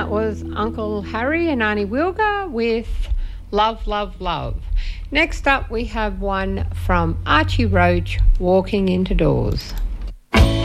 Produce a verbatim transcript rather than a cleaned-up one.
that was Uncle Harry and Auntie Wilga with Love, Love, Love. Next up, we have one from Archie Roach, Walking Into Doors.